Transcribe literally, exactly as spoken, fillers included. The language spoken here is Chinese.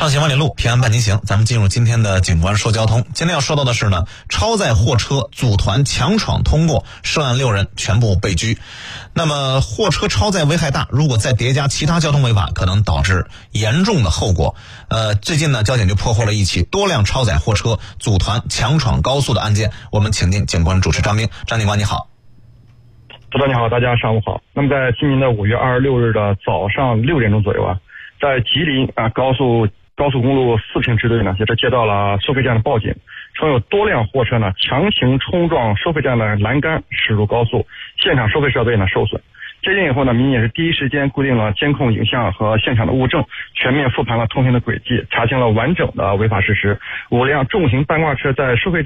上行万里路，平安伴您行。咱们进入今天的警官说交通。今天要说到的是呢，超载货车组团强闯通过，涉案六人全部被拘。那么货车超载危害大，如果再叠加其他交通违法，可能导致严重的后果。呃，最近呢，交警就破获了一起多辆超载货车组团强闯高速的案件。我们请进警官主持张兵，张警官你好。 主持人你好，大家上午好。那么在今年的五月二十六日的早上六点钟左右啊，在吉林啊高速高速公路四平支队呢，也是接到了收费站的报警，称有多辆货车呢强行冲撞收费站的栏杆驶入高速，现场收费设备呢受损。接警以后呢，民警也是第一时间固定了监控影像和现场的物证，全面复盘了通行的轨迹，查清了完整的违法事实。五辆重型半挂车在收费